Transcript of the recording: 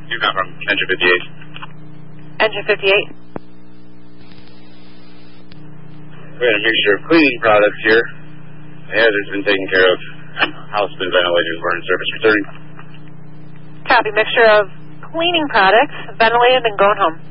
You got from Engine 58. Engine 58. We got a mixture of cleaning products here. The hazard's been taken care of. House been ventilated and we're in service returning. Copy. Mixture of cleaning products, ventilated, and going home.